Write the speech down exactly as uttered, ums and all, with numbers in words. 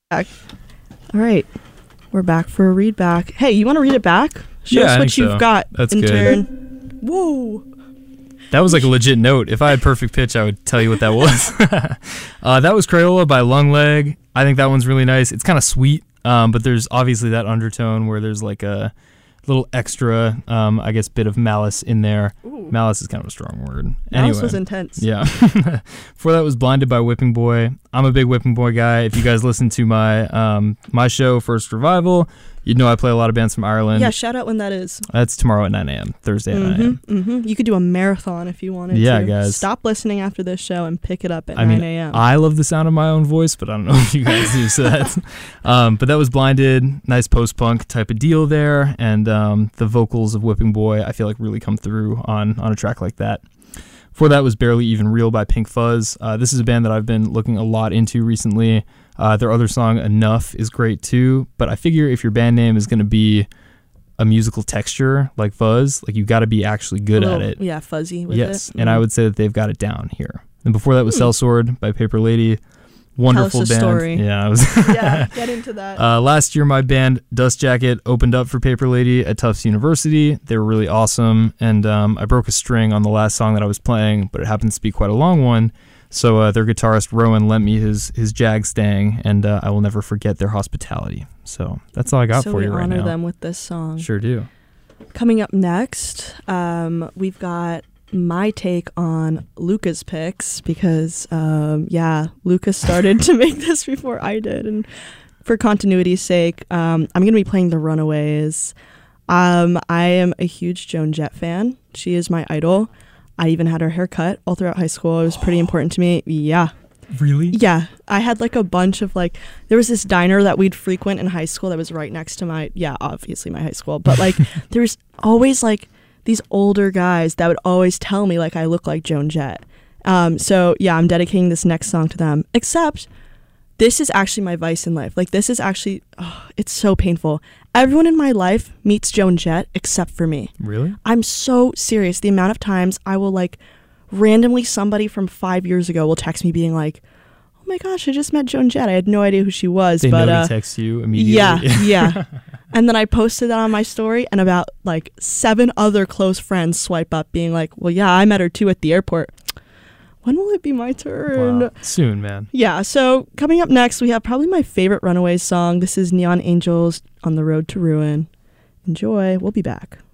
All right, we're back for a read back. Hey, you want to read it back? Show yeah, us I what think you've so. got. That's intern. good. Whoa. That was like a legit note. If I had perfect pitch, I would tell you what that was. uh, that was Crayola by Lungleg. I think that one's really nice. It's kind of sweet, um, but there's obviously that undertone where there's like a little extra, um, I guess, bit of malice in there. Ooh. Malice is kind of a strong word. Malice anyway, was intense. Yeah. Before that was Blinded by Whipping Boy. I'm a big Whipping Boy guy. If you guys listen to my um, my show, First Revival, you know I play a lot of bands from Ireland. Yeah, shout out when that is. That's tomorrow at nine a.m., Thursday at mm-hmm, nine a.m. Mm-hmm. You could do a marathon if you wanted yeah, to. Yeah, guys. Stop listening after this show and pick it up at I nine mean, a.m. I love the sound of my own voice, but I don't know if you guys do. So that's, um, but that was Blinded. Nice post-punk type of deal there. And um, the vocals of Whipping Boy, I feel like really come through on, on a track like that. Before that was Barely Even Real by Pink Fuzz. Uh, this is a band that I've been looking a lot into recently. Uh, their other song, Enough, is great too. But I figure if your band name is going to be a musical texture like Fuzz, like you got to be actually good little, at it. Yeah, fuzzy with yes, it. and mm. I would say that they've got it down here. And before that was Hmm. Sellsword by Paper Lady. Wonderful Tell us a band. story. Yeah, I was Yeah, get into that. Uh, last year, my band Dust Jacket opened up for Paper Lady at Tufts University. They were really awesome, and um, I broke a string on the last song that I was playing, but it happens to be quite a long one. So uh, their guitarist Rowan lent me his his Jag Stang, and uh, I will never forget their hospitality. So that's all I got so for we you right honor now. them with this song. Sure do. Coming up next, um, we've got my take on Luca's picks because, um, yeah, Luca started to make this before I did. And for continuity's sake, um, I'm going to be playing The Runaways. Um, I am a huge Joan Jett fan. She is my idol. I even had her hair cut all throughout high school. It was pretty important to me. Yeah. Really? Yeah. I had like a bunch of like, there was this diner that we'd frequent in high school that was right next to my, yeah, obviously my high school. But like, there was always like these older guys that would always tell me like I look like Joan Jett. Um, so yeah, I'm dedicating this next song to them. Except this is actually my vice in life. Like this is actually, oh, it's so painful. Everyone in my life meets Joan Jett except for me. Really? I'm so serious. The amount of times I will like randomly somebody from five years ago will text me being like, oh my gosh, I just met Joan Jett. I had no idea who she was. They but know uh, to text you immediately. Yeah, yeah. And then I posted that on my story, and about like seven other close friends swipe up being like, well, yeah, I met her too at the airport. When will it be my turn? Wow. Soon, man. Yeah, so coming up next, we have probably my favorite Runaways song. This is Neon Angels on the Road to Ruin. Enjoy. We'll be back.